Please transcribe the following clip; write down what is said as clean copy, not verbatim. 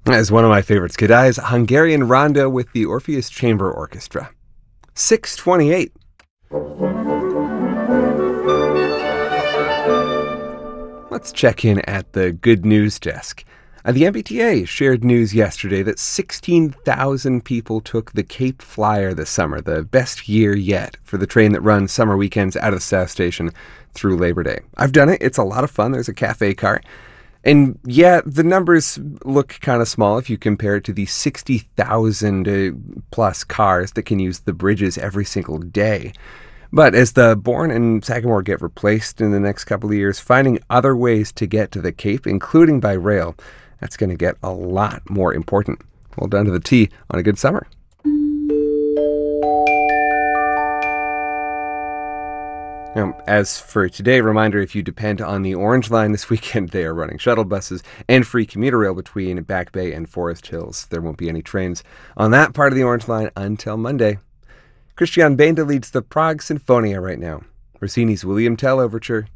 As one of my favorites, Kodály's Hungarian Rondo with the Orpheus Chamber Orchestra. 628. Let's check in at the good news desk. The MBTA shared news yesterday that 16,000 people took the Cape Flyer this summer, the best year yet for the train that runs summer weekends out of the South Station through Labor Day. I've done it. It's a lot of fun. There's a cafe car. And yeah, the numbers look kind of small if you compare it to the 60,000 plus cars that can use the bridges every single day. But as the Bourne and Sagamore get replaced in the next couple of years, finding other ways to get to the Cape, including by rail, that's going to get a lot more important. Well done to the T on a good summer. Now, as for today, reminder, if you depend on the Orange Line this weekend, they are running shuttle buses and free commuter rail between Back Bay and Forest Hills. There won't be any trains on that part of the Orange Line until Monday. Christian Benda leads the Prague Sinfonia right now. Rossini's William Tell Overture